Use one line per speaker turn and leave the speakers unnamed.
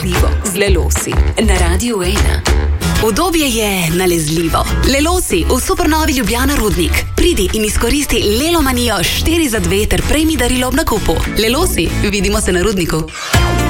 nalezljivo z Lelosi na Radiu 1.
Udobje je nalezljivo. Lelosi v Supernovi Ljubljana Rudnik. Pridi in izkoristi Lelomanijo 4 za 2 ter prejmi darilo ob nakupu. Lelosi, vidimo se na Rudniku.